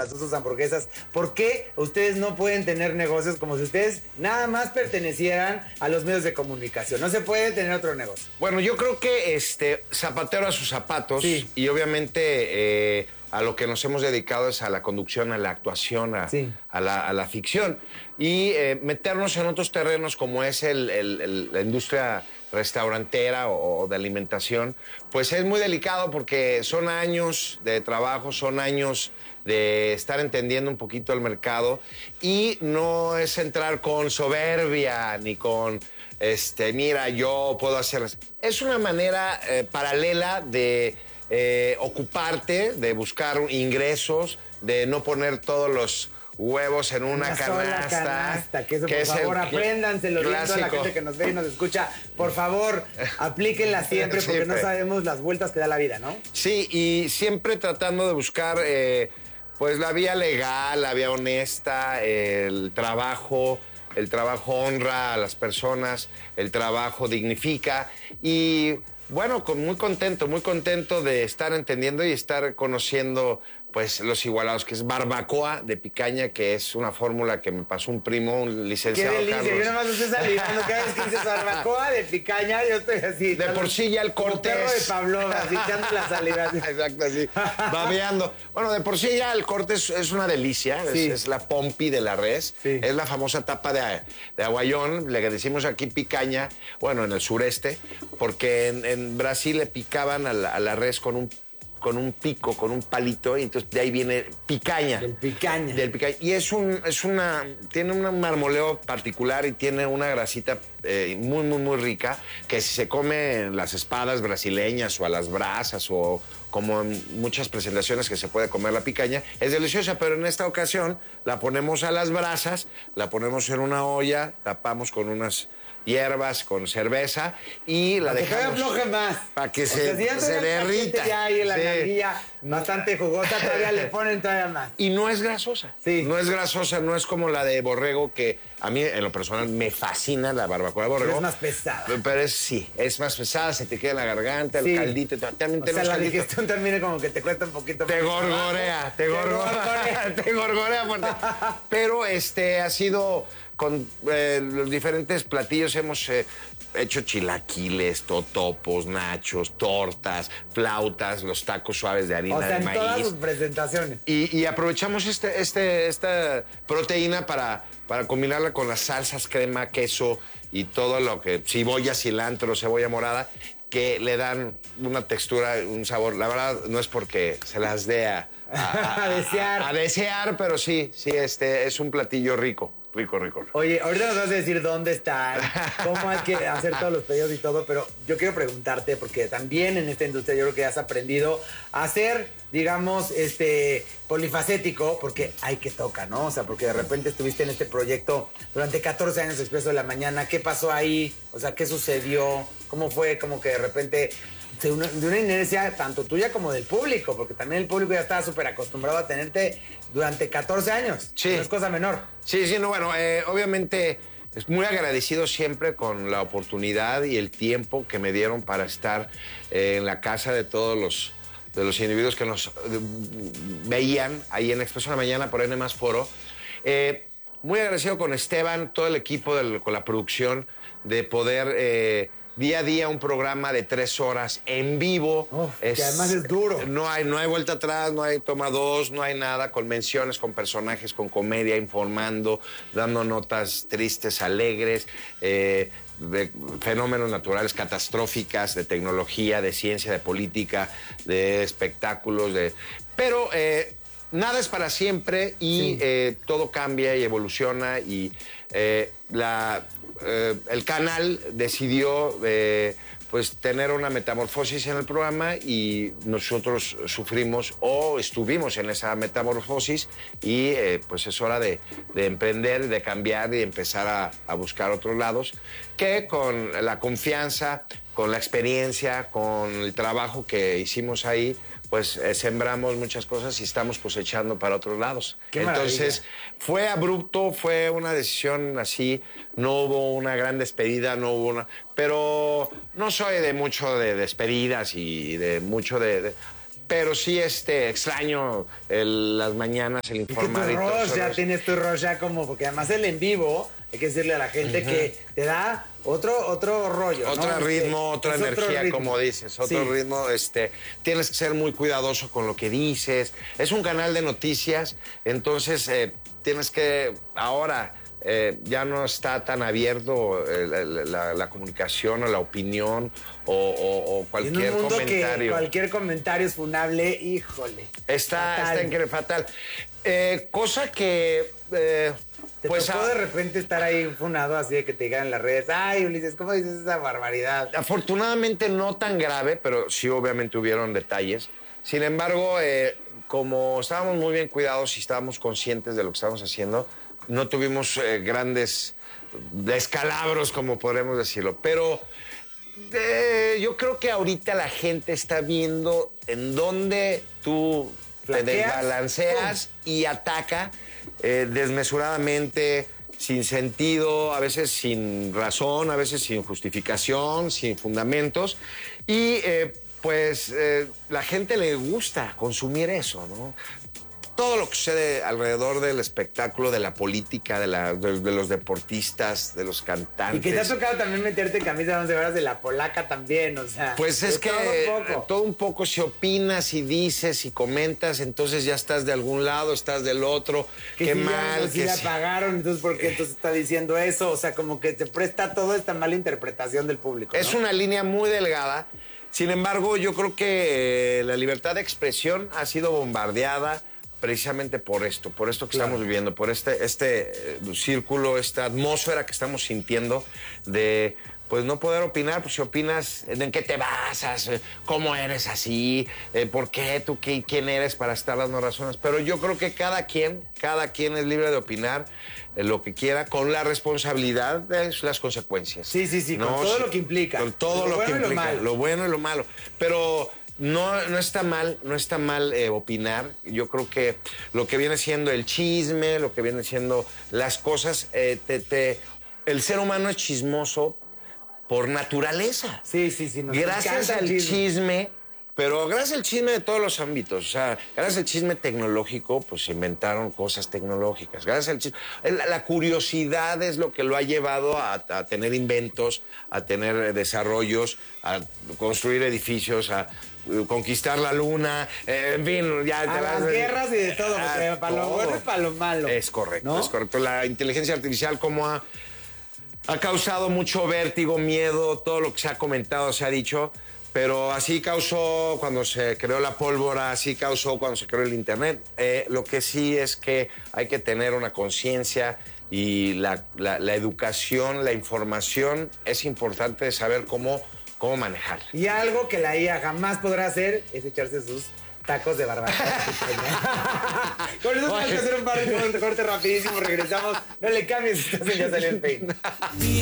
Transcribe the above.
las sus hamburguesas. ¿Por qué ustedes no pueden tener negocios como si ustedes nada más pertenecieran a los medios de comunicación? No se puede tener otro negocio. Bueno, yo creo que zapatero a sus zapatos, sí. Y obviamente a lo que nos hemos dedicado es a la conducción, a la actuación, a la ficción y meternos en otros terrenos como es la industria restaurantera o de alimentación, pues es muy delicado porque son años de trabajo, son años de estar entendiendo un poquito el mercado y no es entrar con soberbia ni con, mira, yo puedo hacer... Es una manera paralela de ocuparte, de buscar ingresos, de no poner todos los huevos en una canasta. Que eso, por favor, apréndanselo viendo a la gente que nos ve y nos escucha. Por favor, aplíquenla siempre porque no sabemos las vueltas que da la vida, ¿no? Sí, y siempre tratando de buscar pues la vía legal, la vía honesta, el trabajo honra a las personas, el trabajo dignifica y bueno, muy contento de estar entendiendo y estar conociendo pues los igualados, que es barbacoa de picaña, que es una fórmula que me pasó un primo, un licenciado. ¡Qué delicia! Carlos. Yo nada más estoy salivando cada vez que dices barbacoa de picaña, yo estoy así. De por sí ya el corte perro de Pavlova, así echando la saliva. Exacto, así, babeando. Bueno, de por sí ya el corte es una delicia, sí. es la pompi de la res, sí. Es la famosa tapa de aguayón, le decimos aquí picaña, bueno, en el sureste, porque en Brasil le picaban a la res con un pico, con un palito, y entonces de ahí viene picaña. Del picaña. Y tiene un marmoleo particular y tiene una grasita muy rica, que si se come en las espadas brasileñas o a las brasas o como en muchas presentaciones que se puede comer la picaña, es deliciosa, pero en esta ocasión la ponemos a las brasas, la ponemos en una olla, tapamos con unas hierbas, con cerveza y la dejamos... afloje más. Para que se derrita. Ya hay la narguilla bastante jugosa, todavía le ponen todavía más. Y no es grasosa. Sí. No es grasosa, no es como la de borrego, que a mí en lo personal me fascina la barbacoa de borrego. Pero es más pesada. Pero es más pesada, se te queda en la garganta, el caldito. También o sea, la digestión también como que te cuesta un poquito. Te gorgorea. Pero ha sido... Con los diferentes platillos hemos hecho chilaquiles, totopos, nachos, tortas, flautas, los tacos suaves de harina de maíz. En todas sus presentaciones. Y aprovechamos esta proteína para combinarla con las salsas, crema, queso y todo lo que... Cebolla, cilantro, cebolla morada, que le dan una textura, un sabor. La verdad, no es porque se las dé a desear, pero sí, es un platillo rico. Rico. Oye, ahorita nos vas a decir dónde están, cómo hay que hacer todos los pedidos y todo, pero yo quiero preguntarte, porque también en esta industria yo creo que has aprendido a ser, digamos, polifacético, porque hay que tocar, ¿no? O sea, porque de repente estuviste en este proyecto durante 14 años, Expreso de la Mañana. ¿Qué pasó ahí? O sea, ¿qué sucedió? ¿Cómo fue como que de repente... de una inercia tanto tuya como del público, porque también el público ya estaba súper acostumbrado a tenerte durante 14 años. Sí. No es cosa menor. Sí, no, bueno, obviamente es muy agradecido siempre con la oportunidad y el tiempo que me dieron para estar en la casa de todos los individuos que nos veían ahí en Expreso de la Mañana por N+ Foro. Muy agradecido con Esteban, todo el equipo, con la producción, de poder... día a día un programa de 3 horas en vivo. Que además es duro. No hay vuelta atrás, no hay toma 2, no hay nada, con menciones, con personajes, con comedia, informando, dando notas tristes, alegres, de fenómenos naturales catastróficas, de tecnología, de ciencia, de política, de espectáculos, pero nada es para siempre y todo cambia y evoluciona y el canal decidió pues tener una metamorfosis en el programa y nosotros sufrimos o estuvimos en esa metamorfosis y pues es hora de emprender, de cambiar y de empezar a buscar otros lados que con la confianza, con la experiencia, con el trabajo que hicimos ahí, pues sembramos muchas cosas y estamos cosechando para otros lados. Entonces, fue abrupto, fue una decisión así, no hubo una gran despedida, no hubo pero no soy de mucho de despedidas y de mucho pero sí extraño las mañanas, el informadito. Es que ya tienes tu rush ya como, porque además el en vivo, hay que decirle a la gente que te da otro rollo, otro ritmo, otra energía, como dices, otro ritmo. Tienes que ser muy cuidadoso con lo que dices. Es un canal de noticias, entonces tienes que ahora. Ya no está tan abierto la comunicación o la opinión o cualquier en un mundo comentario. Que cualquier comentario es funable, híjole. Está increíble, fatal. Cosa que... ¿Te tocó de repente estar ahí funado así de que te digan en las redes, ay, Ulises, ¿cómo dices esa barbaridad? Afortunadamente no tan grave, pero sí obviamente hubieron detalles. Sin embargo, como estábamos muy bien cuidados y estábamos conscientes de lo que estábamos haciendo, no tuvimos grandes descalabros, como podremos decirlo. Pero yo creo que ahorita la gente está viendo en dónde tú te desbalanceas y ataca desmesuradamente, sin sentido, a veces sin razón, a veces sin justificación, sin fundamentos. Y la gente le gusta consumir eso, ¿no? Todo lo que sucede alrededor del espectáculo, de la política, de los deportistas, de los cantantes. Y que te ha tocado también meterte en camisa de 11 varas de la polaca también, o sea. Pues es que todo un poco, si opinas y dices y comentas, entonces ya estás de algún lado, estás del otro. Que qué si mal. Si la pagaron, entonces ¿por qué entonces está diciendo eso? O sea, como que te presta toda esta mala interpretación del público, ¿no? Es una línea muy delgada. Sin embargo, yo creo que la libertad de expresión ha sido bombardeada precisamente por esto que estamos viviendo, por este círculo, esta atmósfera que estamos sintiendo de pues no poder opinar. Pues si opinas, ¿en qué te basas? ¿Cómo eres así? ¿Por qué? ¿Tú quién eres para estar dando razones? Pero yo creo que cada quien es libre de opinar lo que quiera con la responsabilidad de las consecuencias. Sí, ¿no? Con todo lo que implica. Con todo lo que implica. Lo bueno y lo malo. Pero no está mal opinar. Yo creo que lo que viene siendo el chisme, lo que viene siendo las cosas, el ser humano es chismoso por naturaleza. Sí. Gracias al chisme, pero gracias al chisme de todos los ámbitos. O sea, gracias al chisme tecnológico, pues se inventaron cosas tecnológicas. Gracias al chisme. La curiosidad es lo que lo ha llevado a tener inventos, a tener desarrollos, a construir edificios, a conquistar la luna, en fin, ya a las guerras y de todo, porque para lo bueno y para lo malo. Es correcto, ¿no? Es correcto. La inteligencia artificial como ha causado mucho vértigo, miedo, todo lo que se ha comentado, se ha dicho, pero así causó cuando se creó la pólvora, así causó cuando se creó el Internet. Lo que sí es que hay que tener una conciencia y la educación, la información es importante saber cómo manejar. Y algo que la IA jamás podrá hacer es echarse sus tacos de barbacoa. Con eso vamos a hacer un corte rapidísimo, regresamos. No le cambies, Ya Salió el Peine.